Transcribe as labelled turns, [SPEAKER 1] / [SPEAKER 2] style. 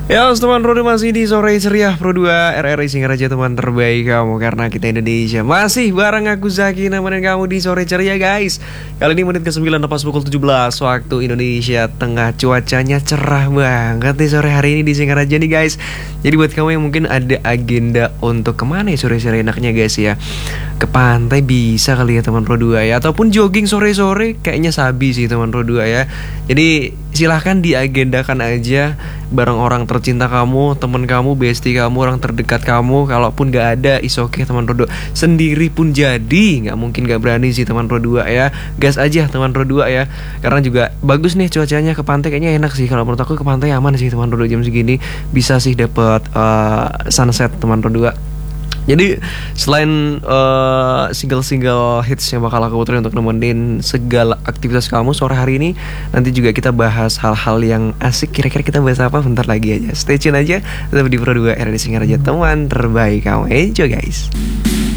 [SPEAKER 1] Ya, teman Pro 2 masih di sore ceria Pro 2 RRI Singaraja, teman terbaik kamu karena kita Indonesia. Masih bareng aku Zaki nemenin kamu di sore ceria, guys. Kali ini menit ke-9 tepat pukul 17 waktu Indonesia Tengah. Cuacanya cerah banget nih sore hari ini di Singaraja nih, guys. Jadi buat kamu yang mungkin ada agenda untuk kemana ya sore-sore enaknya, guys ya, ke pantai bisa kali ya teman Pro 2 ya, ataupun jogging sore-sore kayaknya sabi sih teman Pro 2 ya. Jadi silahkan diagendakan aja bareng orang tercinta kamu, teman kamu, bestie kamu, orang terdekat kamu. Kalaupun gak ada, is okay teman Pro 2. Sendiri pun jadi, gak mungkin gak berani sih teman Pro 2 ya. Gas aja teman Pro 2 ya. Karena juga bagus nih cuacanya, ke pantai kayaknya enak sih. Kalau menurut aku ke pantai aman sih teman Pro 2 jam segini. Bisa sih dapat sunset teman Pro 2. Jadi selain single-single hits yang bakal aku puterin untuk nemenin segala aktivitas kamu sore hari ini, nanti juga kita bahas hal-hal yang asik. Kira-kira kita bahas apa? Bentar lagi aja. Stay tune aja, tetap di Pro 2 RRI Singaraja, teman terbaik kamu. Enjoy guys.